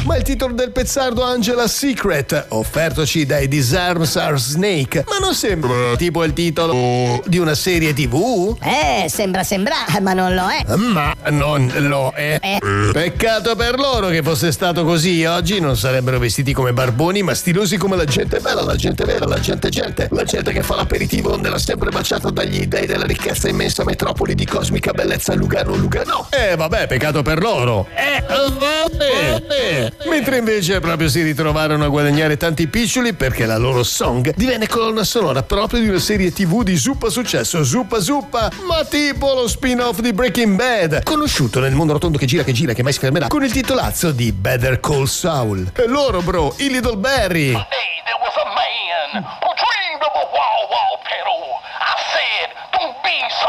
Ma il titolo del pezzardo Angela's Secret, offertoci dai Disarms Are Snake, ma non sembra tipo il titolo di una serie TV? Sembra, ma non lo è. Ma non lo è. Peccato per loro che fosse stato così. Oggi non sarebbero vestiti come barboni, ma stilosi come la gente bella, la gente vera, la gente che fa l'aperitivo nella sempre baciata dagli dei della ricchezza immensa metropoli di cosmica bellezza Lugano. Vabbè, peccato per loro. Mentre invece proprio si ritrovarono a guadagnare tanti piccioli perché la loro song divenne colonna sonora proprio di una serie TV di zuppa successo, Zuppa, ma tipo lo spin-off di Breaking Bad, conosciuto nel mondo rotondo che gira, che mai si fermerà, con il titolazzo di Better Call Saul. E loro, bro, i Little Barry. Hey, there was a man who dreamed of a wow pedal. I said, don't be so